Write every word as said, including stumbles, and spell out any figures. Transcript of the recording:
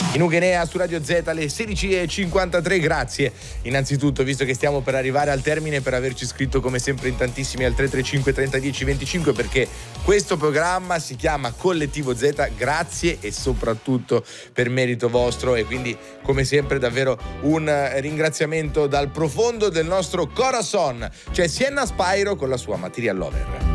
In Ugenea su Radio Z alle sedici e cinquantatré. Grazie innanzitutto, visto che stiamo per arrivare al termine, per averci scritto come sempre in tantissimi al tre tre cinque trenta dieci venticinque, perché questo programma si chiama Collettivo Z. Grazie e soprattutto per merito vostro, e quindi come sempre davvero un ringraziamento dal profondo del nostro corazon. C'è Sienna Spyro con la sua Material Lover.